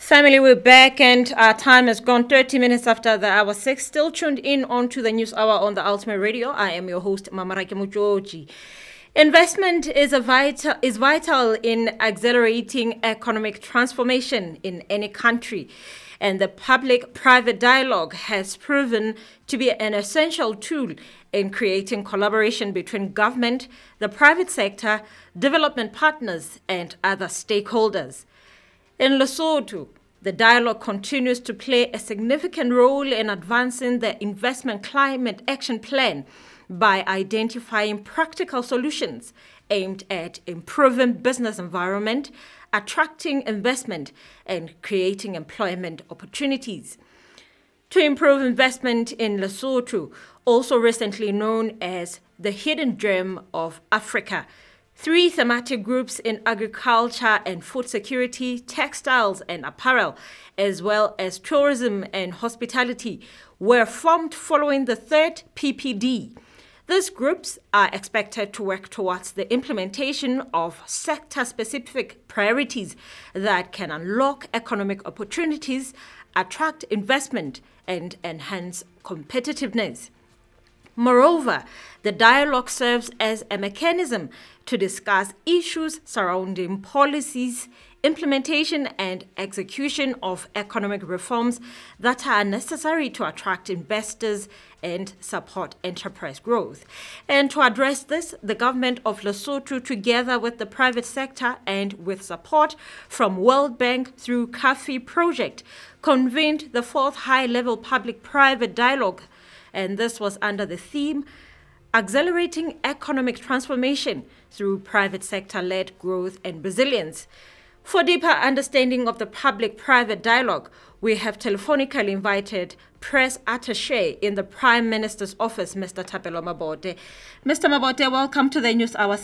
Family, we're back and our time has gone 30 minutes after the hour 6. Still tuned in onto the news hour on the Ultimate Radio. I am your host, Mamarake Mujoji. Investment is vital in accelerating economic transformation in any country. And the public-private dialogue has proven to be an essential tool in creating collaboration between government, the private sector, development partners, and other stakeholders. In Lesotho, the dialogue continues to play a significant role in advancing the Investment Climate Action Plan by identifying practical solutions aimed at improving business environment, attracting investment, and creating employment opportunities. To improve investment in Lesotho, also recently known as the Hidden Gem of Africa, 3 thematic groups in agriculture and food security, textiles and apparel, as well as tourism and hospitality, were formed following the 3rd PPD. These groups are expected to work towards the implementation of sector-specific priorities that can unlock economic opportunities, attract investment, and enhance competitiveness. Moreover, the dialogue serves as a mechanism to discuss issues surrounding policies, implementation and execution of economic reforms that are necessary to attract investors and support enterprise growth. And to address this, the government of Lesotho, together with the private sector and with support from World Bank through CAFI project, convened the 4th high-level public-private dialogue, and this was under the theme Accelerating Economic Transformation Through Private Sector-Led Growth and Resilience. For deeper understanding of the public-private dialogue, we have telephonically invited Press Attaché in the Prime Minister's office, Mr. Thapelo Mabote. Mr. Mabote, welcome to the News Hour.